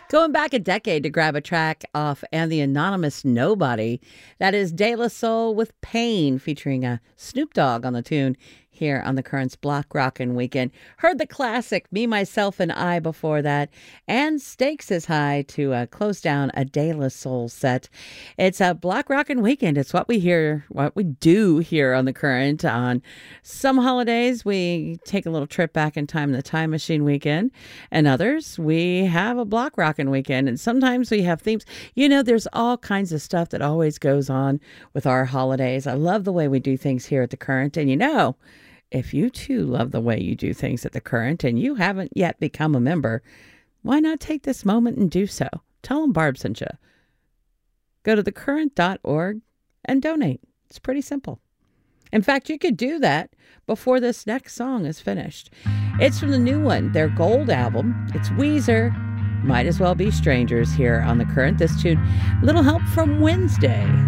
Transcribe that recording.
Going back a decade to grab a track off And the Anonymous Nobody. That is De La Soul with Pain, featuring a Snoop Dogg on the tune here on the Currents Block Rockin' Weekend. Heard the classic Me, Myself, and I before that, and Stakes is High to close down a De La Soul set. It's a Block Rockin' Weekend. It's what we do here on the Current. On some holidays, we take a little trip back in time in the Time Machine weekend, and others, we have a Block Rockin' Weekend, and sometimes we have themes. You know, there's all kinds of stuff that always goes on with our holidays. I love the way we do things here at the Current, and if you too love the way you do things at the Current and you haven't yet become a member, why not take this moment and do so? Tell them Barb sent you. Go to thecurrent.org and donate. It's pretty simple. In fact, you could do that before this next song is finished. It's from the new one, their Gold album. It's Weezer. Might as well be strangers here on the Current. This tune, Little Help from Wednesday.